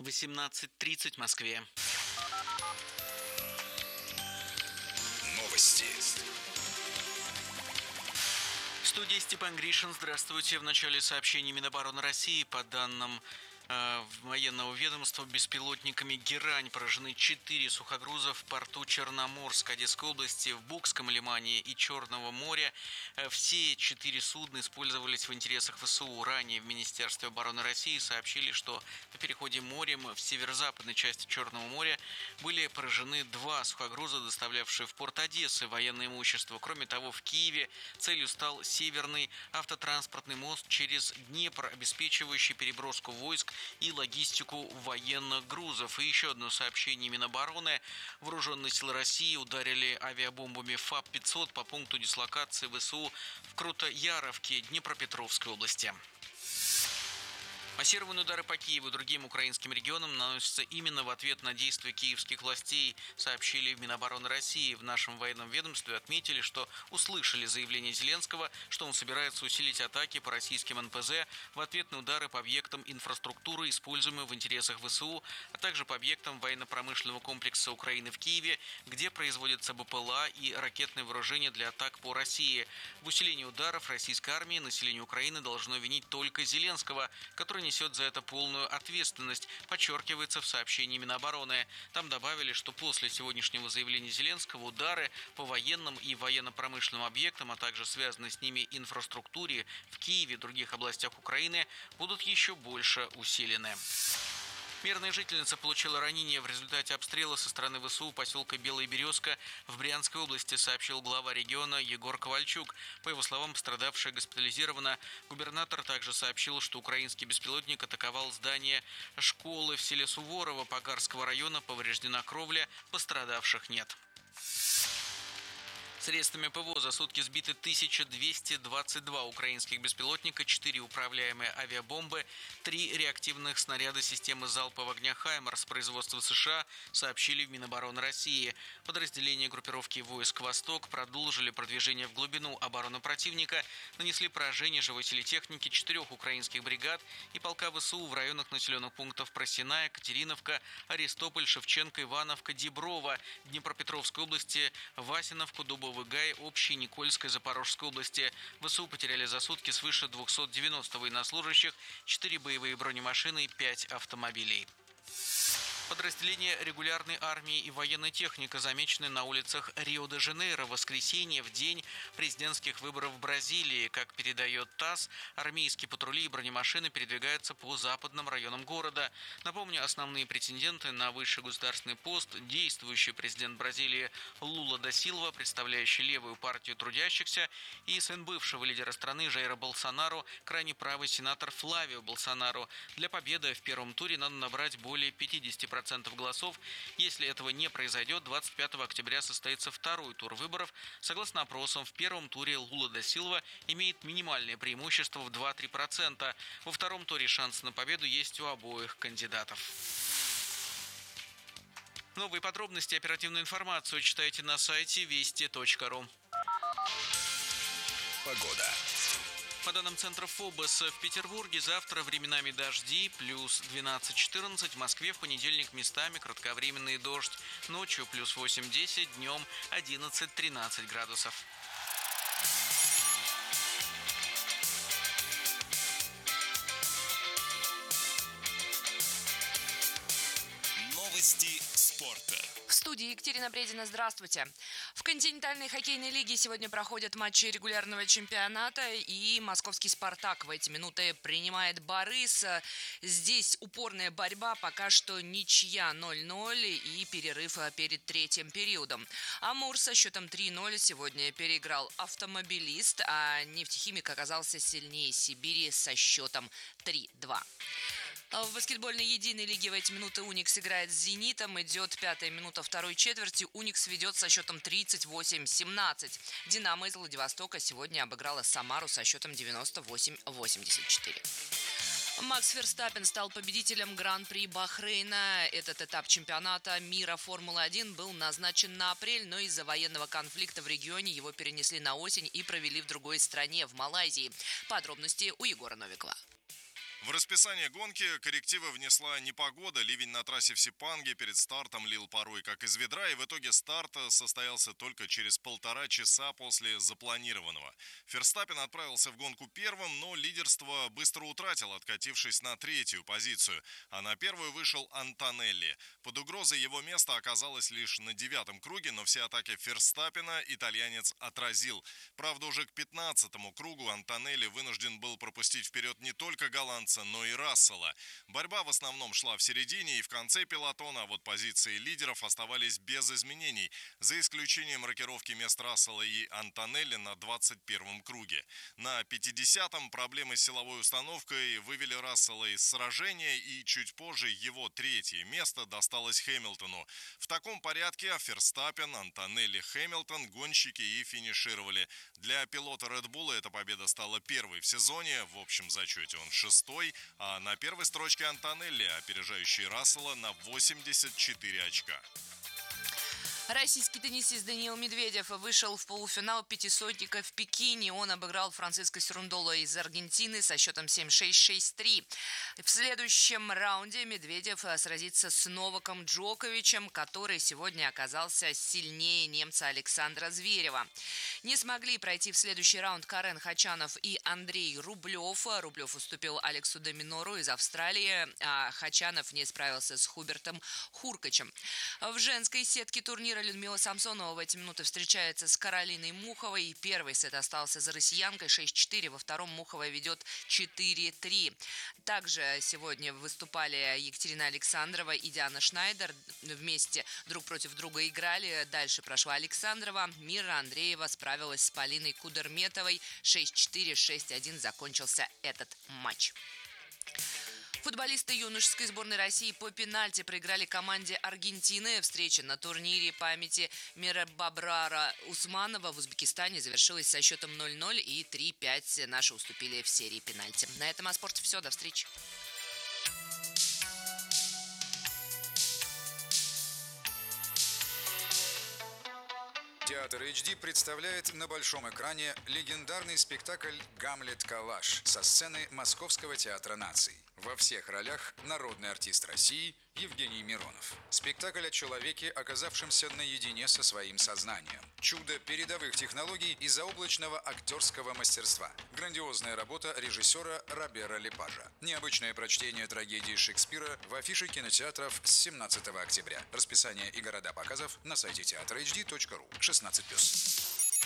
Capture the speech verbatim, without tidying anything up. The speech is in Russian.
восемнадцать тридцать в Москве. Новости. В студии Степан Гришин. Здравствуйте. В начале сообщений Минобороны России по данным э, военного ведомства беспилотниками «Герань» поражены четыре сухогруза в порту Черноморск Одесской области, в Букском лимане и Черного моря. Э, все четыре судна использовались в интересах ВСУ. Ранее в Министерстве обороны России сообщили, что по переходе морем в северо-западной части Черного моря были поражены два сухогруза, доставлявшие в порт Одессы военное имущество. Кроме того, в Киеве целью стал Северный автотранспортный мост через Днепр, обеспечивающий переброску войск и логистику военных грузов. И еще одно сообщение Минобороны. Вооруженные силы России ударили авиабомбами ФАП пятьсот по пункту дислокации ВСУ в Крутояровке Днепропетровской области. Массированные удары по Киеву и другим украинским регионам наносятся именно в ответ на действия киевских властей, сообщили в Минобороны России. В нашем военном ведомстве отметили, что услышали заявление Зеленского, что он собирается усилить атаки по российским эн пэ зэ в ответ на удары по объектам инфраструктуры, используемые в интересах ВСУ, а также по объектам военно-промышленного комплекса Украины в Киеве, где производятся бэ пэ эл а и ракетное вооружение для атак по России. В усилении ударов российской армии население Украины должно винить только Зеленского, который несет за это полную ответственность, подчеркивается в сообщении Минобороны. Там добавили, что после сегодняшнего заявления Зеленского удары по военным и военно-промышленным объектам, а также связанной с ними инфраструктуре в Киеве и других областях Украины будут еще больше усилены. Мирная жительница получила ранение в результате обстрела со стороны ВСУ поселка Белая Березка в Брянской области, сообщил глава региона Егор Ковальчук. По его словам, пострадавшая госпитализирована. Губернатор также сообщил, что украинский беспилотник атаковал здание школы в селе Суворово Погарского района. Повреждена кровля, пострадавших нет. Средствами ПВО за сутки сбиты тысяча двести двадцать два украинских беспилотника, четыре управляемые авиабомбы, три реактивных снаряда системы залпового огня «Хаймарс» производства США, сообщили в Минобороны России. Подразделения группировки войск «Восток» продолжили продвижение в глубину обороны противника, нанесли поражение живой силе техники четырех украинских бригад и полка ВСУ в районах населенных пунктов Просиная, Катериновка, Аристополь, Шевченко, Ивановка, Диброва, Днепропетровской области, Васиновку, Дубовый Гай, Общей, Никольской, Запорожской области. ВСУ потеряли за сутки свыше двухсот девяноста военнослужащих, четыре боевые бронемашины и пять автомобилей. Подразделения регулярной армии и военной техники замечены на улицах Рио-де-Жанейро в воскресенье, в день президентских выборов в Бразилии. Как передает ТАСС, армейские патрули и бронемашины передвигаются по западным районам города. Напомню, основные претенденты на высший государственный пост – действующий президент Бразилии Лула да Силва, представляющий левую партию трудящихся, и сын бывшего лидера страны Жаира Болсонару, крайне правый сенатор Флавио Болсонару. Для победы в первом туре надо набрать более пятидесяти процентов голосов. Если этого не произойдет, двадцать пятого октября состоится второй тур выборов. Согласно опросам, в первом туре Лула да Силва имеет минимальное преимущество в два-три процента. Во втором туре шансы на победу есть у обоих кандидатов. Новые подробности и оперативную информацию читайте на сайте вести точка ру. Погода. По данным центра ФОБОС, в Петербурге завтра временами дожди, плюс двенадцать-четырнадцать, в Москве в понедельник местами кратковременный дождь, ночью плюс восемь-десять, днем одиннадцать-тринадцать градусов. Новости спорта. В студии Екатерина Бредина. Здравствуйте. В континентальной хоккейной лиге сегодня проходят матчи регулярного чемпионата, и московский «Спартак» в эти минуты принимает «Борис». Здесь упорная борьба, пока что ничья ноль-ноль и перерыв перед третьим периодом. «Амур» со счетом три-ноль сегодня переиграл «Автомобилист», а «Нефтехимик» оказался сильнее «Сибири» со счетом три-два. В баскетбольной единой лиге в эти минуты «Уникс» играет с «Зенитом». Идет пятая минута второй четверти. «Уникс» ведет со счетом тридцать восемь семнадцать. «Динамо» из Владивостока сегодня обыграла «Самару» со счетом девяносто восемь восемьдесят четыре. Макс Ферстаппен стал победителем Гран-при Бахрейна. Этот этап чемпионата мира Формулы-один был назначен на апрель, но из-за военного конфликта в регионе его перенесли на осень и провели в другой стране, в Малайзии. Подробности у Егора Новикова. В расписание гонки коррективы внесла непогода. Ливень на трассе в Сепанге перед стартом лил порой как из ведра, и в итоге старт состоялся только через полтора часа после запланированного. Ферстаппен отправился в гонку первым, но лидерство быстро утратил, откатившись на третью позицию. А на первую вышел Антонелли. Под угрозой его место оказалось лишь на девятом круге, но все атаки Ферстаппена итальянец отразил. Правда, уже к пятнадцатому кругу Антонелли вынужден был пропустить вперед не только голландца, но и Рассела. Борьба в основном шла в середине и в конце пелотона, а вот позиции лидеров оставались без изменений, за исключением рокировки мест Рассела и Антонелли на двадцать первом круге. На пятидесятом проблемы с силовой установкой вывели Рассела из сражения, и чуть позже его третье место досталось Хэмилтону. В таком порядке Ферстаппен, Антонелли, Хэмилтон, гонщики и финишировали. Для пилота Red Bull эта победа стала первой в сезоне, в общем зачете он шестой, а на первой строчке Антонелли, опережающий Рассела на восемьдесят четыре очка. Российский теннисист Даниил Медведев вышел в полуфинал пятисотника в Пекине. Он обыграл Франциско Серундоло из Аргентины со счетом семь шесть шесть три. В следующем раунде Медведев сразится с Новаком Джоковичем, который сегодня оказался сильнее немца Александра Зверева. Не смогли пройти в следующий раунд Карен Хачанов и Андрей Рублев. Рублев уступил Алексу де Минору из Австралии, а Хачанов не справился с Хубертом Хуркачем. В женской сетке турнира Людмила Самсонова в эти минуты встречается с Каролиной Муховой. Первый сет остался за россиянкой шесть четыре, во втором Мухова ведет четыре три. Также сегодня выступали Екатерина Александрова и Диана Шнайдер. Вместе друг против друга играли. Дальше прошла Александрова. Мира Андреева справилась с Полиной Кудерметовой. шесть четыре, шесть один закончился этот матч. Футболисты юношеской сборной России по пенальти проиграли команде Аргентины. Встреча на турнире памяти Мирабабрара Усманова в Узбекистане завершилась со счетом ноль ноль, и три пять наши уступили в серии пенальти. На этом о спорте все. До встречи. Театр эйч ди представляет на большом экране легендарный спектакль «Гамлет Калаш» со сцены Московского театра наций. Во всех ролях народный артист России Евгений Миронов. Спектакль о человеке, оказавшемся наедине со своим сознанием. Чудо передовых технологий и заоблачного актерского мастерства. Грандиозная работа режиссера Робера Лепажа. Необычное прочтение трагедии Шекспира в афише кинотеатров с семнадцатого октября. Расписание и города показов на сайте театр эйч ди точка ру. шестнадцать плюс.